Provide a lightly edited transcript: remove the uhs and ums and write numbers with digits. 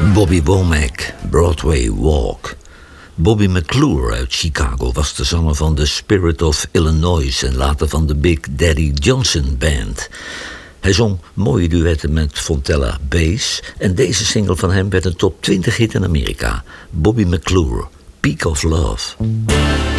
Bobby Womack, Broadway Walk. Bobby McClure uit Chicago was de zanger van The Spirit of Illinois en later van de Big Daddy Johnson Band. Hij zong mooie duetten met Fontella Bass en deze single van hem werd een top 20 hit in Amerika. Bobby McClure, Peak of Love.